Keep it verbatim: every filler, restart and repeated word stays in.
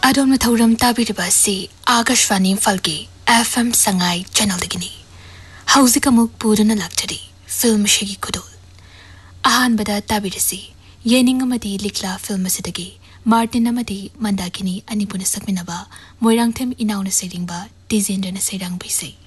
Adom thauram tabiriba si Akashvani Falki F M Sangai channel dagini. Hauzik amuk puruna lakchari film shigi kudul. Ahan bada tabirisi yening amadi likla film asidagi Martin amadi mandakini anipuna sakminaba moirangthem inauna seringba Tizendra na serang bisi.